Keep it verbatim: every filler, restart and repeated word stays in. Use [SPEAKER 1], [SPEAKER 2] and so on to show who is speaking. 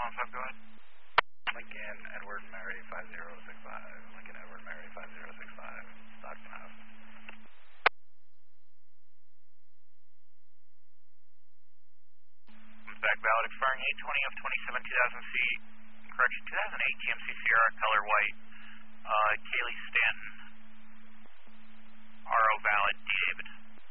[SPEAKER 1] on five, go ahead.
[SPEAKER 2] Lincoln Edward Mary five zero six five. Lincoln Edward Mary five zero six five. Stockton House.
[SPEAKER 1] Back valid, expiring eight twenty of twenty-seven, two thousand C. Correction, two thousand eight G M C Sierra, color white. Uh, Kaylee Stanton. R O valid, D. David.